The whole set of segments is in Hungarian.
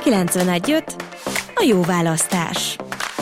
91.5 a jó választás.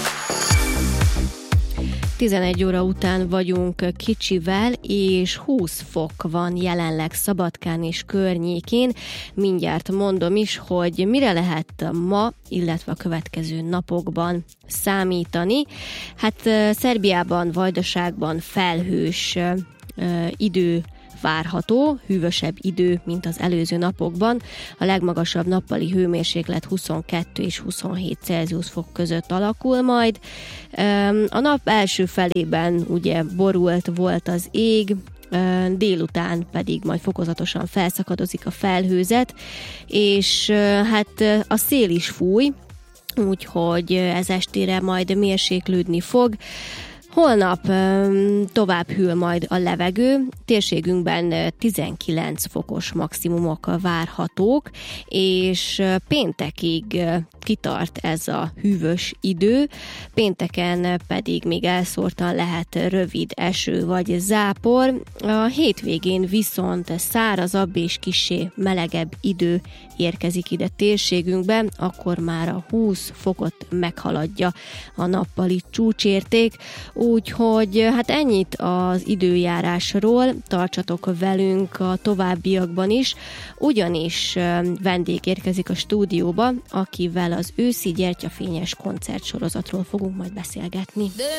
11 óra után vagyunk kicsivel, és 20 fok van jelenleg Szabadkán és környékén. Mindjárt mondom is, hogy mire lehet ma, illetve a következő napokban számítani. Hát Szerbiában, Vajdaságban felhős idő várható, hűvösebb idő, mint az előző napokban. A legmagasabb nappali hőmérséklet 22 és 27 Celsius fok között alakul majd. A nap első felében ugye borult volt az ég, délután pedig majd fokozatosan felszakadozik a felhőzet, és hát a szél is fúj, úgyhogy ez estére majd mérséklődni fog. Holnap tovább hűl majd a levegő, térségünkben 19 fokos maximumok várhatók, és péntekig kitart ez a hűvös idő, pénteken pedig még elszórtan lehet rövid eső vagy zápor, a hétvégén viszont szárazabb és kissé melegebb idő érkezik ide térségünkbe, akkor már a 20 fokot meghaladja a nappali csúcsérték. Úgyhogy hát ennyit az időjárásról, tartsatok velünk a továbbiakban is, ugyanis vendég érkezik a stúdióba, akivel az őszi gyertyafényes koncertsorozatról fogunk majd beszélgetni.